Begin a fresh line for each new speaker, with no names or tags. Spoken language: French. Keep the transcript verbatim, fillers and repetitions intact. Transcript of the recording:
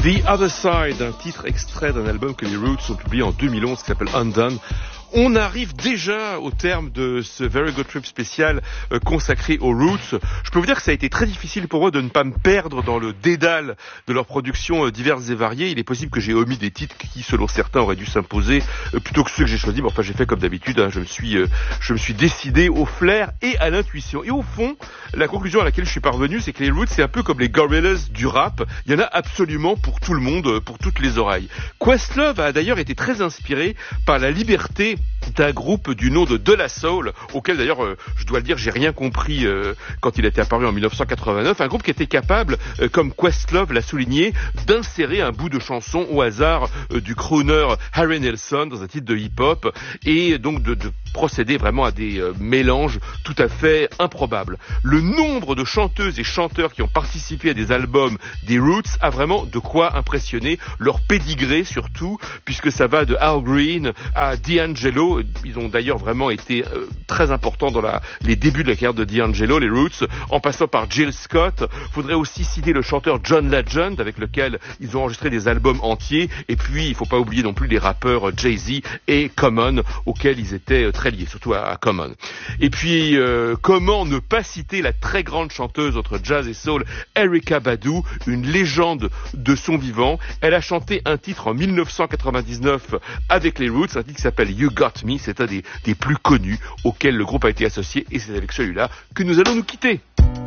The Other Side, un titre extrait d'un album que les Roots ont publié en deux mille onze qui s'appelle Undone. On arrive déjà au terme de ce Very Good Trip spécial euh, consacré aux Roots. Je peux vous dire que ça a été très difficile pour eux de ne pas me perdre dans le dédale de leurs productions euh, diverses et variées. Il est possible que j'ai omis des titres qui, selon certains, auraient dû s'imposer euh, plutôt que ceux que j'ai choisis. Mais enfin, j'ai fait comme d'habitude. Hein, je me suis, euh, je me suis décidé au flair et à l'intuition. Et au fond, la conclusion à laquelle je suis parvenu, c'est que les Roots, c'est un peu comme les Gorillaz du rap. Il y en a absolument pour tout le monde, euh, pour toutes les oreilles. Questlove a d'ailleurs été très inspiré par la liberté d'un groupe du nom de De La Soul, auquel d'ailleurs, euh, je dois le dire, j'ai rien compris euh, quand il a été apparu en dix-neuf cent quatre-vingt-neuf, un groupe qui était capable, euh, comme Questlove l'a souligné, d'insérer un bout de chanson au hasard euh, du crooner Harry Nilsson dans un titre de hip-hop, et donc de, de procéder vraiment à des euh, mélanges tout à fait improbables. Le nombre de chanteuses et chanteurs qui ont participé à des albums des Roots a vraiment de quoi impressionner, leur pédigré surtout, puisque ça va de Al Green à D'Angelo. Ils ont d'ailleurs vraiment été euh, très importants dans la, les débuts de la carrière de D'Angelo, les Roots, en passant par Jill Scott. Faudrait aussi citer le chanteur John Legend, avec lequel ils ont enregistré des albums entiers. Et puis, il faut pas oublier non plus les rappeurs Jay-Z et Common, auxquels ils étaient très liés, surtout à, à Common. Et puis, euh, comment ne pas citer la très grande chanteuse entre jazz et soul, Erykah Badu, une légende de son vivant. Elle a chanté un titre en dix-neuf cent quatre-vingt-dix-neuf avec les Roots, un titre qui s'appelle You Got Me. C'est un des, des plus connus auxquels le groupe a été associé, et c'est avec celui-là que nous allons nous quitter.